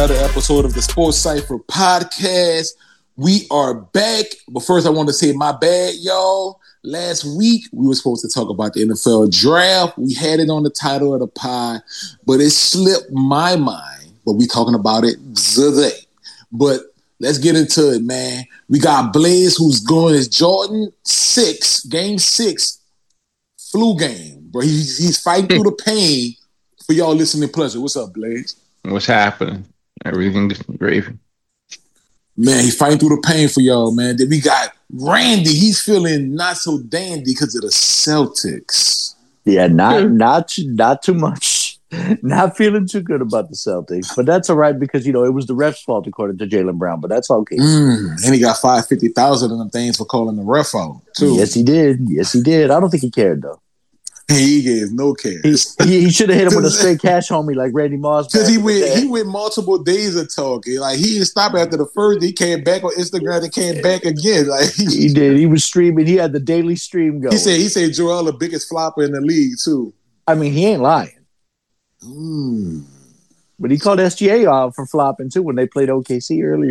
Another episode of the Sports Cipher podcast. We are back, but first I want to say my bad, y'all. Last week we were supposed to talk about the NFL draft. We had it on the title of the pod, but it slipped my mind. But we talking about it today. But let's get into it, man. We got Blaze, who's going as Jordan 6, game 6, flu game, bro. He's fighting through the pain for y'all listening pleasure. What's up, Blaze? What's happening? Everything's gravy. Man, he's fighting through the pain for y'all, man. Then we got Randy. He's feeling not so dandy because of the Celtics. Yeah, not too much. Not feeling too good about the Celtics, but that's all right because it was the ref's fault according to Jaylen Brown. But that's okay. And he got $550,000 of them things for calling the ref out too. Yes, he did. I don't think he cared though. He gave no care. He should have hit him with a straight cash homie like Randy Moss. Because he went multiple days of talking. Like he didn't stop after the first. He came back on Instagram and came back again. Like he did. He was streaming. He had the daily stream going. He said Joel the biggest flopper in the league too. I mean, he ain't lying. But he called SGA off for flopping too when they played OKC earlier.